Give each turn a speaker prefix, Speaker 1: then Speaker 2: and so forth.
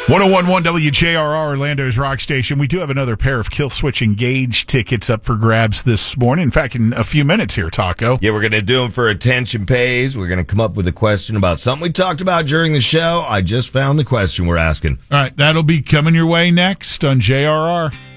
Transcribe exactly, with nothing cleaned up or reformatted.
Speaker 1: one oh one point one W J R R, Orlando's Rock Station. We do have another pair of Kill Switch Engage tickets up for grabs this morning. In fact, in a few minutes here, Taco.
Speaker 2: Yeah, we're going to do them for Attention Pays. We're going to come up with a question about something we talked about during the show. I just found the question we're asking.
Speaker 1: All right, that'll be coming your way next on J R R.